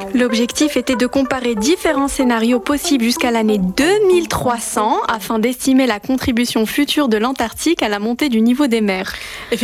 L'objectif était de comparer différents scénarios possibles jusqu'à l'année 2300 afin d'estimer la contribution future de l'Antarctique à la montée du niveau des mers.